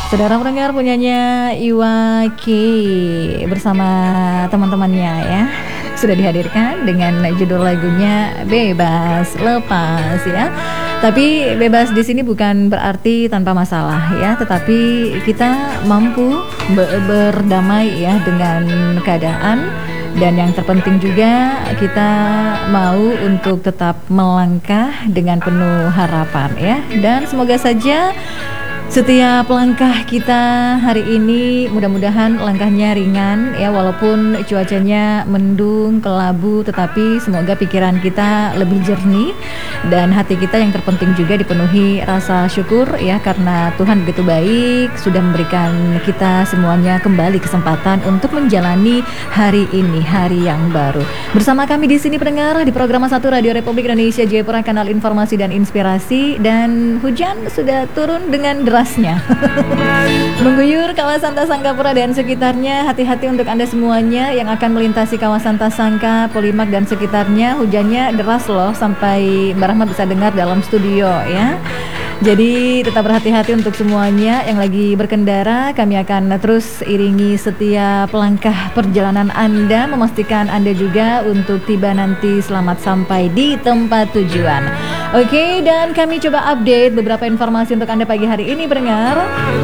Saudara pendengar, punyanya Iwa K bersama teman-temannya ya sudah dihadirkan dengan judul lagunya Bebas Lepas ya. Tapi bebas di sini bukan berarti tanpa masalah ya, tetapi kita mampu berdamai ya dengan keadaan. Dan yang terpenting juga kita mau untuk tetap melangkah dengan penuh harapan ya. Dan semoga saja setiap langkah kita hari ini mudah-mudahan langkahnya ringan ya, walaupun cuacanya mendung, kelabu, tetapi semoga pikiran kita lebih jernih dan hati kita yang terpenting juga dipenuhi rasa syukur ya, karena Tuhan begitu baik sudah memberikan kita semuanya kembali kesempatan untuk menjalani hari ini, hari yang baru. Bersama kami di sini pendengar di program 1 Radio Republik Indonesia Jayapura, kanal informasi dan inspirasi, dan hujan sudah turun dengan derasnya mengguyur kawasan Tasangkapura dan sekitarnya. Hati-hati untuk Anda semuanya yang akan melintasi kawasan Tasangka, Polimak dan sekitarnya. Hujannya deras loh, sampai Mbak Rahma bisa dengar dalam studio ya. Jadi tetap berhati-hati untuk semuanya yang lagi berkendara. Kami akan terus iringi setiap langkah perjalanan Anda, memastikan Anda juga untuk tiba nanti selamat sampai di tempat tujuan. Oke, dan kami coba update beberapa informasi untuk Anda pagi hari ini pendengar,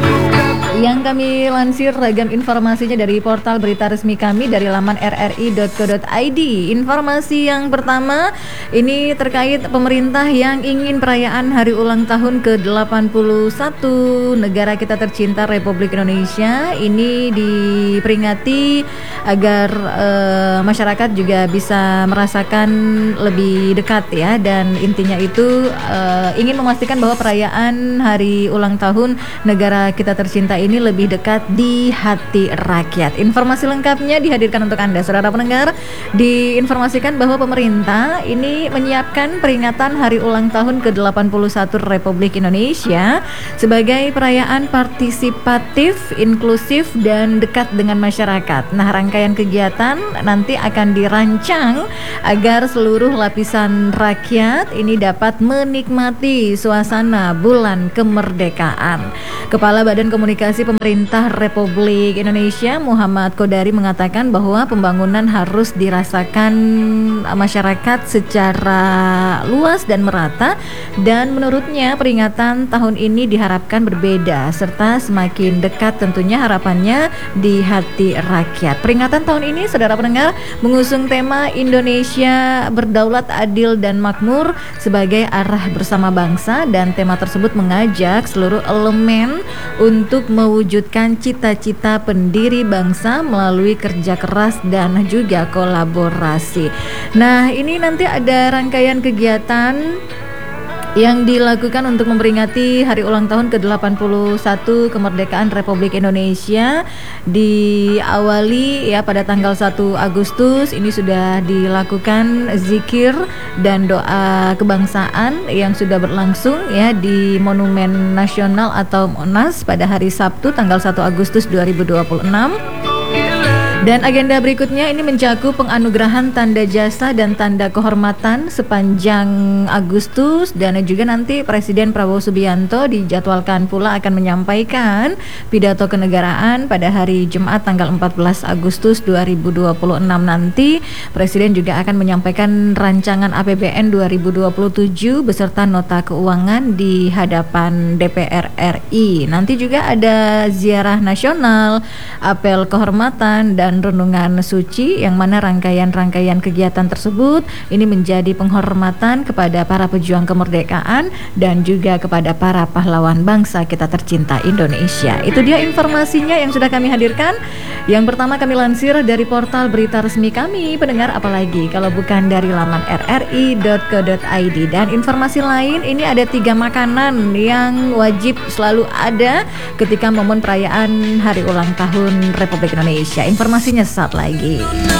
yang kami lansir ragam informasinya dari portal berita resmi kami dari laman rri.co.id. Informasi yang pertama ini terkait pemerintah yang ingin perayaan hari ulang tahun ke-81 negara kita tercinta Republik Indonesia ini diperingati agar masyarakat juga bisa merasakan lebih dekat ya, dan intinya itu ingin memastikan bahwa perayaan hari ulang tahun negara kita tercinta ini lebih dekat di hati rakyat. Informasi lengkapnya dihadirkan untuk Anda, saudara pendengar. Diinformasikan bahwa pemerintah ini menyiapkan peringatan hari ulang tahun ke-81 Republik Indonesia sebagai perayaan partisipatif, inklusif, dan dekat dengan masyarakat. Nah, rangkaian kegiatan nanti akan dirancang agar seluruh lapisan rakyat ini dapat menikmati suasana bulan kemerdekaan. Kepala Badan Komunikasi Pemerintah Republik Indonesia Muhammad Kodari mengatakan bahwa pembangunan harus dirasakan masyarakat secara luas dan merata, dan menurutnya peringatan tahun ini diharapkan berbeda serta semakin dekat tentunya harapannya di hati rakyat. Peringatan tahun ini, saudara pendengar, mengusung tema Indonesia Berdaulat, Adil, dan Makmur sebagai arah bersama bangsa, dan tema tersebut mengajak seluruh elemen untuk mewujudkan cita-cita pendiri bangsa melalui kerja keras dan juga kolaborasi. Nah, ini nanti ada rangkaian kegiatan yang dilakukan untuk memperingati hari ulang tahun ke-81 kemerdekaan Republik Indonesia. Diawali ya pada tanggal 1 Agustus ini sudah dilakukan zikir dan doa kebangsaan yang sudah berlangsung ya di Monumen Nasional atau Monas pada hari Sabtu tanggal 1 Agustus 2026. Dan agenda berikutnya ini mencakup penganugerahan tanda jasa dan tanda kehormatan sepanjang Agustus, dan juga nanti Presiden Prabowo Subianto dijadwalkan pula akan menyampaikan pidato kenegaraan pada hari Jumat tanggal 14 Agustus 2026 nanti. Presiden juga akan menyampaikan rancangan APBN 2027 beserta nota keuangan di hadapan DPR RI. Nanti juga ada ziarah nasional, apel kehormatan, dan renungan suci, yang mana rangkaian kegiatan tersebut ini menjadi penghormatan kepada para pejuang kemerdekaan dan juga kepada para pahlawan bangsa kita tercinta Indonesia. Itu dia informasinya yang sudah kami hadirkan. Yang pertama kami lansir dari portal berita resmi kami, pendengar, apalagi kalau bukan dari laman rri.co.id. Dan informasi lain, ini ada 3 makanan yang wajib selalu ada ketika momen perayaan hari ulang tahun Republik Indonesia. Informasinya saat lagi.